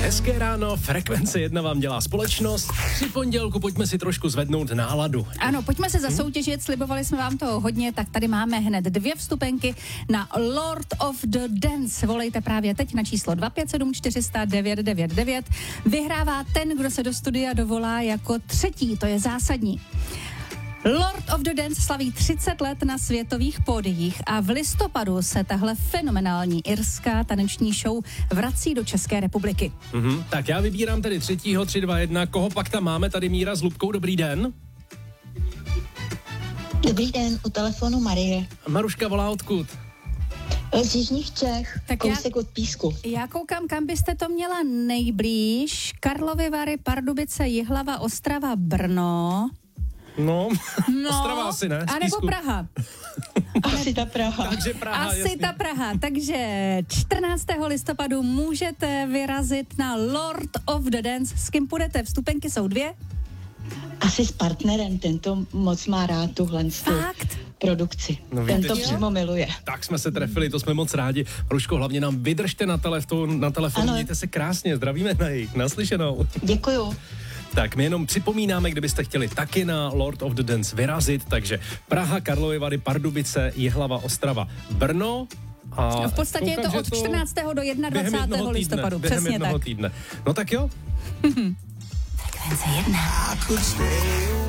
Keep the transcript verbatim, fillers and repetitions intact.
Hezké ráno, Frekvence jedna vám dělá společnost. Při pondělku pojďme si trošku zvednout náladu. Ano, pojďme se zasoutěžit, slibovali jsme vám to hodně, tak tady máme hned dvě vstupenky na Lord of the Dance. Volejte právě teď na číslo dva pět sedm čtyři sta devět devět devět. Vyhrává ten, kdo se do studia dovolá jako třetí, to je zásadní. Lord of the Dance slaví třicet let na světových pódiích a v listopadu se tahle fenomenální irská taneční show vrací do České republiky. Mhm, tak já vybírám tedy třetího, tři, dva, jedna. Koho pak tam máme? Tady Míra s Lubkou, dobrý den. Dobrý den, u telefonu Marie. Maruška volá odkud? Z Jižních Čech, Tak kousek od Písku. Já koukám, kam byste to měla nejblíž. Karlovy Vary, Pardubice, Jihlava, Ostrava, Brno. No, No, Ostrava asi ne, z a nebo Písku. Praha. Asi ta Praha. Takže Praha, Asi jasně. ta Praha. Takže čtrnáctého listopadu můžete vyrazit na Lord of the Dance. S kým půjdete? Vstupenky jsou dvě. Asi s partnerem, tento moc má rád tuhle Fakt? produkci. No, Ten víte, to že- přímo miluje. Tak jsme se trefili, to jsme moc rádi. Maruško, hlavně nám vydržte na telefon, na telefon, Ano. mějte se krásně, zdravíme na jich, naslyšenou. Děkuju. Tak my jenom připomínáme, kdybyste chtěli taky na Lord of the Dance vyrazit, takže Praha, Karlovy Vary, Pardubice, Jihlava, Ostrava, Brno. A V podstatě je koukám, to že od čtrnáctého do během jednadvacátého jednoho týdne, listopadu. během Přesně jednoho tak. týdne. No tak jo. Frekvence jedna.